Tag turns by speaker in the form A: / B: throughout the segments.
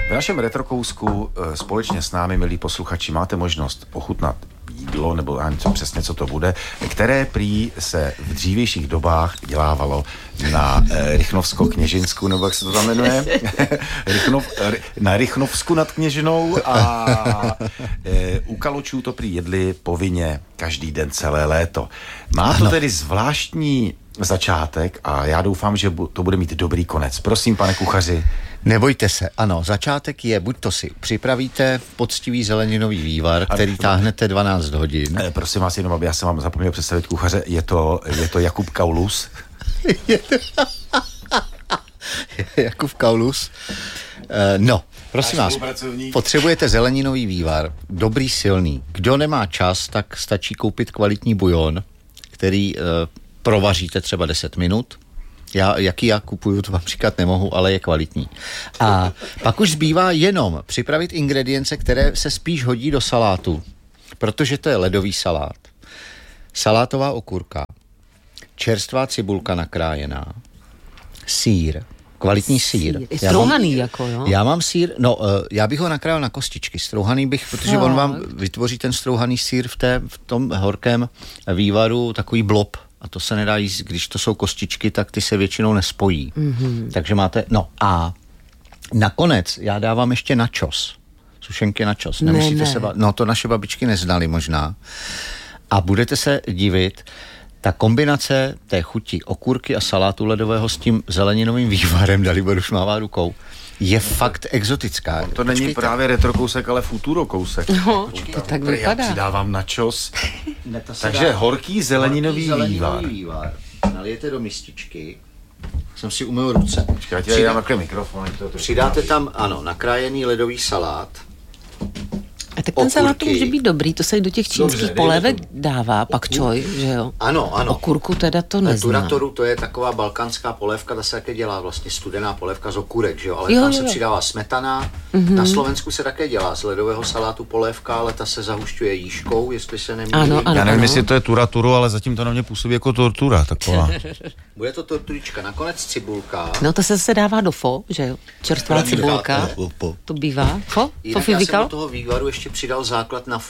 A: V našem retrokousku společně s námi, milí posluchači, máte možnost pochutnat jídlo, nebo ani přesně co to bude, které prý se v dřívějších dobách dělávalo na Rychnovsko-Kněžinsku, nebo jak se to tam jmenuje? Na Rychnovsku nad Kněžinou a u Kaločů to prý jedli povinně každý den celé léto. Má to tedy zvláštní začátek a já doufám, že to bude mít dobrý konec. Prosím, pane kuchaři.
B: Nebojte se, ano, začátek je, buď to si připravíte poctivý zeleninový vývar, který táhnete 12 hodin.
A: Prosím vás jenom, aby já jsem vám zapomněl představit kuchaře, je to Jakub Kaulus.
B: Jakub Kaulus. No, prosím vás, potřebujete zeleninový vývar, dobrý, silný. Kdo nemá čas, tak stačí koupit kvalitní bujon, který provaříte třeba 10 minut. Jaký já kupuju, to vám říkat nemohu, ale je kvalitní. A pak už zbývá jenom připravit ingredience, které se spíš hodí do salátu, protože to je ledový salát, salátová okurka, čerstvá cibulka nakrájená, sýr, kvalitní sýr.
C: Strouhaný jako, jo?
B: Já mám sýr, já bych ho nakrájel na kostičky, strouhaný bych, protože on vám vytvoří ten strouhaný sýr v tom horkém vývaru takový blob. A to se nedá jíst, když to jsou kostičky, tak ty se většinou nespojí. Mm-hmm. Takže máte, a nakonec já dávám ještě načos. Sušenky načos. Nemusíte se to naše babičky neznali možná. A budete se divit, ta kombinace té chuti okurky a salátu ledového s tím zeleninovým vývarem, Dalibor už mává rukou, je fakt exotická.
A: To není právě retrokousek, ale futurokousek.
C: No, to tak vypadá.
A: Já přidávám načos. Takže horký zeleninový vývar.
B: Nalijete do mističky. Jsem si umyl ruce.
A: Počkej, já ti dám takhle mikrofon.
B: Přidáte tam, nakrájený ledový salát.
C: A tak ten salát to může být dobrý, to se do těch čínských polévek dává, pak čoj, že jo?
B: Ano.
C: Okurku teda to neznám.
B: Turatoru, to je taková balkánská polévka, ta se také dělá vlastně studená polévka z okurek, že jo? Ale tam se přidává smetana. Mm-hmm. Na Slovensku se také dělá z ledového salátu polévka, ale ta se zahušťuje jížkou, jestli se nemýlím.
C: Ano.
A: Já nevím, jestli to je turaturu, ale zatím to na mě působí jako tortura taková.
B: Bude to torturička, nakonec cibulka.
C: No to se dává do fo, že jo? Čerstvá cibulka. To bývá. Fo?
B: Jinak já jsem do toho vývaru ještě přidal základ na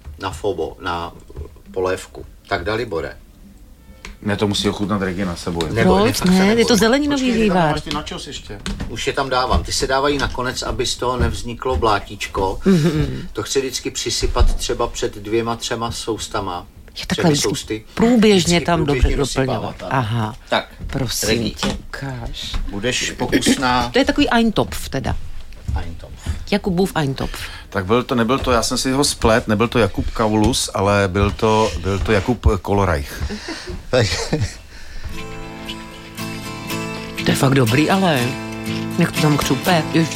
B: na polévku. Tak Dalibore.
A: Ne, to musí ochutnat Regina sebou.
C: Proč? Ne, je to zeleninový vývar.
A: Počkej, načos ještě.
B: Už je tam dávám. Ty se dávají nakonec, aby z toho nevzniklo blátíčko. Mm-hmm. To chci vždycky přisypat třeba před 2-3 soustama.
C: Je takhle vždycky průběžně tam doplňovat. Aha.
B: Tak,
C: prosím tě, ukáž.
B: Budeš pokusná.
C: To je takový Eintopf teda.
B: Eintopf.
C: Jakubův Eintopf.
A: Tak nebyl to, já jsem si ho splet, nebyl to Jakub Kaulus, ale byl to Jakub Kolorajch.
C: To je fakt dobrý, ale jak to tam křupe,